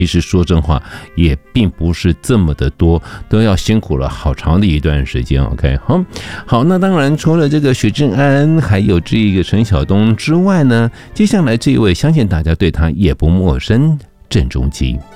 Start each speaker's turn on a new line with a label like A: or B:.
A: 其实说真话也并不是这么的多，都要辛苦了好长的一段时间。 OK， 好，那当然除了这个许志安还有这个陈晓东之外呢，接下来这一位相信大家对他也不陌生，郑中基。